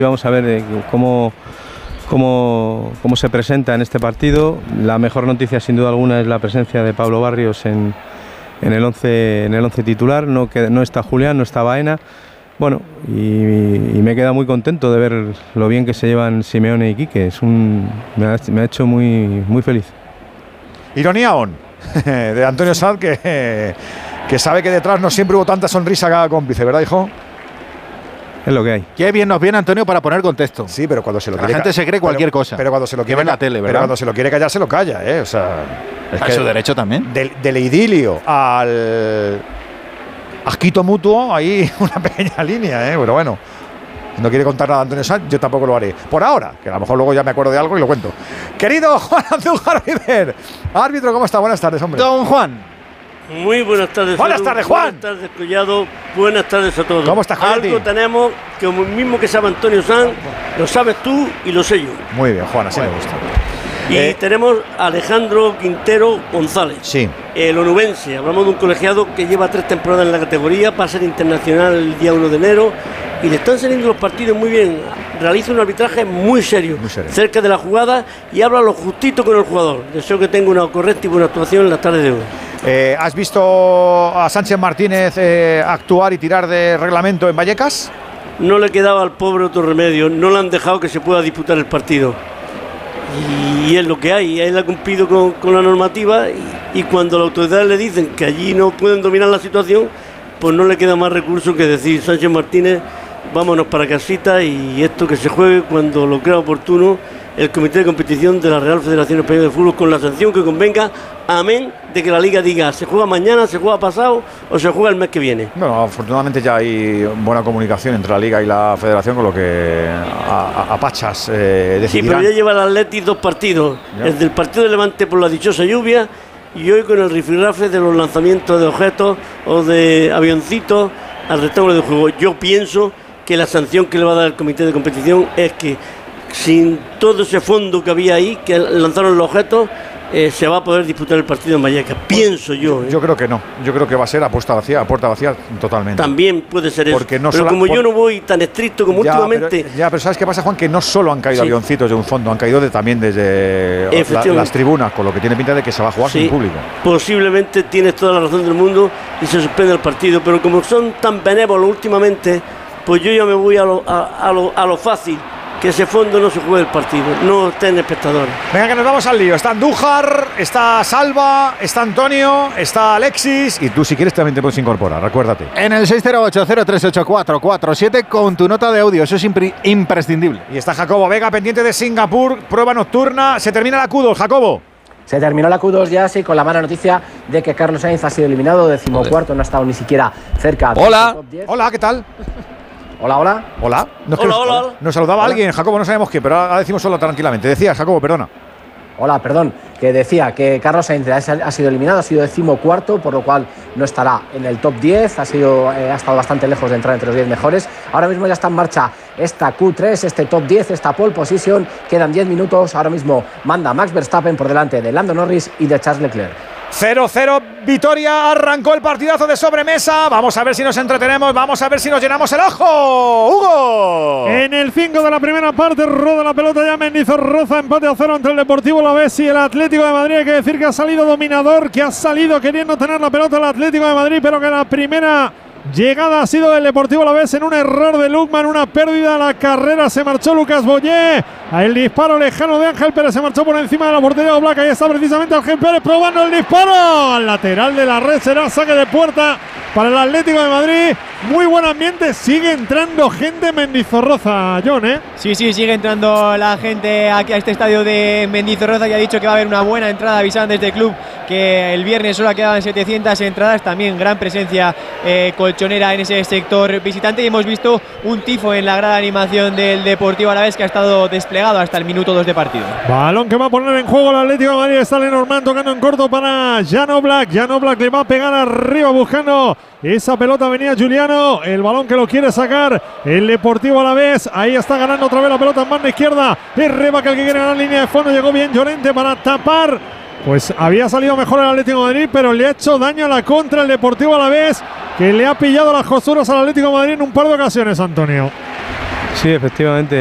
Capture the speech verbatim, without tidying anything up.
Vamos a ver eh, cómo, cómo, cómo se presenta en este partido. La mejor noticia sin duda alguna es la presencia de Pablo Barrios en, en el once en el once titular. No, que, no está Julián, no está Baena. Bueno, y, y me queda muy contento de ver lo bien que se llevan Simeone y Quique. Es un, me, ha, me ha hecho muy, muy feliz. Ironía on de Antonio Sanz, que, que sabe que detrás no siempre hubo tanta sonrisa cada cómplice, ¿verdad, hijo? Es lo que hay. Qué bien nos viene Antonio para poner contexto. Sí, pero cuando se lo la quiere gente se cree cualquier pero, cosa. Pero cuando se lo quiere en la tele, ¿verdad? Pero cuando se lo quiere callar, se lo calla, ¿eh? O sea, es que su derecho también. Del, del idilio al asquito mutuo, hay una pequeña línea, ¿eh? Pero bueno, no quiere contar nada Antonio Sanz, yo tampoco lo haré. Por ahora, que a lo mejor luego ya me acuerdo de algo y lo cuento. Querido Juan Andújar River, árbitro, ¿cómo está? Buenas tardes, hombre. Don Juan. Muy buenas tardes. Buenas Edu. tardes, Juan. Buenas tardes, Collado. Buenas tardes a todos. ¿Cómo estás, Juan? Algo tenemos que lo mismo que sabe Antonio Sanz, lo sabes tú y lo sé yo. Muy bien, Juan, así bueno. me gusta. Y eh, tenemos a Alejandro Quintero González, sí. el onubense. Hablamos de un colegiado que lleva tres temporadas en la categoría, va a ser internacional el día uno de enero y le están saliendo los partidos muy bien. Realiza un arbitraje muy serio, muy serio, cerca de la jugada y habla lo justito con el jugador. Deseo que tenga una correcta y buena actuación en la tarde de hoy. Eh, ¿Has visto a Sánchez Martínez eh, actuar y tirar de reglamento en Vallecas? No le quedaba al pobre otro remedio, no le han dejado que se pueda disputar el partido. Y es lo que hay, él ha cumplido con, con la normativa y, y cuando las autoridades le dicen que allí no pueden dominar la situación, pues no le queda más recurso que decir: Sánchez Martínez, vámonos para casita y esto que se juegue cuando lo crea oportuno el Comité de Competición de la Real Federación Española de Fútbol, con la sanción que convenga, amén de que la Liga diga se juega mañana, se juega pasado o se juega el mes que viene. Bueno, afortunadamente ya hay buena comunicación entre la Liga y la Federación, con lo que a, a, a Pachas eh, decidirán. Sí, pero ya lleva el Athletic dos partidos, ya. El del partido de Levante por la dichosa lluvia y hoy con el rifirrafe de los lanzamientos de objetos o de avioncitos al rectángulo de juego. Yo pienso que la sanción que le va a dar el Comité de Competición es que sin todo ese fondo que había ahí, que lanzaron los objetos, eh, se va a poder disputar el partido en Vallecas. Pienso yo. ¿eh? Yo creo que no. Yo creo que va a ser a puerta vacía, a puerta vacía totalmente. También puede ser eso. Porque no pero sola, como por... yo no voy tan estricto como ya, últimamente. Pero, ya, pero ¿sabes qué pasa, Juan? Que no solo han caído sí. avioncitos de un fondo, han caído de, también desde la, las tribunas, con lo que tiene pinta de que se va a jugar sí, sin público. Posiblemente tienes toda la razón del mundo y se suspende el partido. Pero como son tan benévolos últimamente, pues yo ya me voy a lo, a, a lo, a lo fácil. Que ese fondo no se juegue el partido, no estén espectadores. Venga, que nos vamos al lío. Está Andújar, está Salva, está Antonio, está Alexis y tú si quieres también te puedes incorporar, recuérdate. En el seis cero ocho cero tres ocho cuatro cuatro siete con tu nota de audio, eso es impri- imprescindible. Y está Jacobo Vega pendiente de Singapur, prueba nocturna, se termina la Q dos, Jacobo. Se terminó la Q dos ya, sí, con la mala noticia de que Carlos Sainz ha sido eliminado, decimocuarto, no ha estado ni siquiera cerca. Hola, hola, ¿qué tal? Hola, hola. Hola. Nos, hola, nos, hola. Nos saludaba hola. alguien, Jacobo, no sabemos qué, pero ahora decimos solo tranquilamente. Decías, Jacobo, perdona. Hola, perdón, que decía que Carlos Sainz ha sido eliminado, ha sido decimocuarto, por lo cual no estará en el top diez, ha, sido, eh, ha estado bastante lejos de entrar entre los diez mejores. Ahora mismo ya está en marcha esta Q tres, este top diez, esta pole position, quedan diez minutos, ahora mismo manda Max Verstappen por delante de Lando Norris y de Charles Leclerc. cero cero, Vitoria, arrancó el partidazo de sobremesa. Vamos a ver si nos entretenemos, vamos a ver si nos llenamos el ojo. ¡Hugo! En el cinco de la primera parte, roda la pelota ya Mendizorroza, empate a cero entre el Deportivo Alavés y el Atlético de Madrid. Hay que decir que ha salido dominador, que ha salido queriendo tener la pelota el Atlético de Madrid, pero que la primera llegada ha sido del Deportivo Alavés en un error de Lukman, una pérdida. La carrera se marchó Lucas Boyé. El disparo lejano de Ángel Pérez se marchó por encima de la portería Oblak. Ahí está precisamente Ángel Pérez probando el disparo. Al lateral de la red será saque de puerta para el Atlético de Madrid. Muy buen ambiente. Sigue entrando gente en Mendizorroza, John, ¿eh? Sí, sí, sigue entrando la gente aquí a este estadio de Mendizorroza. Ya ha dicho que va a haber una buena entrada. Avisaban desde el club que el viernes solo quedaban setecientas entradas. También gran presencia eh, colchonera en ese sector visitante. Y hemos visto un tifo en la grada de animación del Deportivo Alavés, que ha estado desplegado hasta el minuto dos de partido. Balón que va a poner en juego el Atlético de Madrid. Está Lenormand tocando en corto para Jan Oblak. Jan Oblak le va a pegar arriba buscando esa pelota. Venía Juliano, el balón que lo quiere sacar el Deportivo Alavés. Ahí está ganando otra vez la pelota en banda izquierda. Es Rebaca el que quiere ganar línea de fondo. Llegó bien Llorente para tapar. Pues había salido mejor el Atlético de Madrid, pero le ha hecho daño a la contra el Deportivo Alavés, que le ha pillado las costuras al Atlético de Madrid en un par de ocasiones, Antonio. Sí, efectivamente.